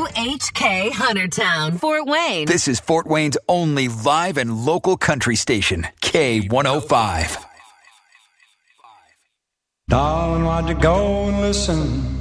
WHK Huntertown, Fort Wayne. This is Fort Wayne's only live and local country station, K105. Darling, why'd you go and listen